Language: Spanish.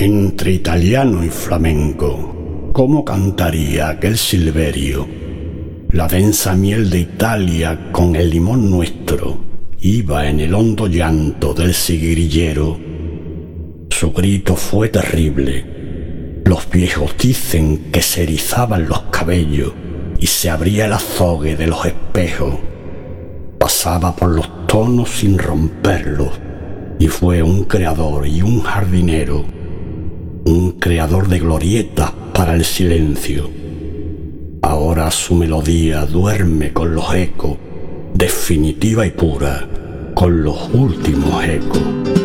Entre italiano y flamenco, ¿cómo cantaría aquel Silverio? La densa miel de Italia con el limón nuestro iba en el hondo llanto del sigrillero. Su grito fue terrible. Los viejos dicen que se erizaban los cabellos y se abría el azogue de los espejos. Pasaba por los tonos sin romperlos y fue un creador y un jardinero, un creador de glorietas para el silencio. Ahora su melodía duerme con los ecos, definitiva y pura, con los últimos ecos.